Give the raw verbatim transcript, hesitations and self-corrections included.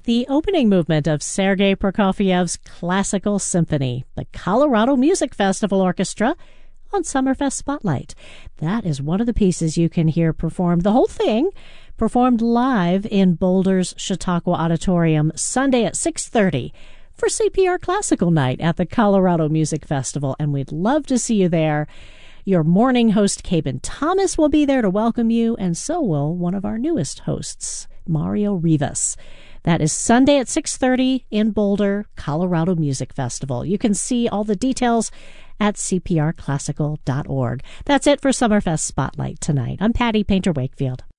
the opening movement of Sergei Prokofiev's Classical Symphony, the Colorado Music Festival Orchestra, on Summerfest Spotlight. That is one of the pieces you can hear performed, the whole thing, performed live in Boulder's Chautauqua Auditorium Sunday at six thirty for C P R Classical Night at the Colorado Music Festival, and we'd love to see you there. Your morning host, Cabin Thomas, will be there to welcome you, and so will one of our newest hosts, Mario Rivas. That is Sunday at six thirty in Boulder, Colorado Music Festival. You can see all the details at c p r classical dot org. That's it for Summerfest Spotlight tonight. I'm Patty Painter Wakefield.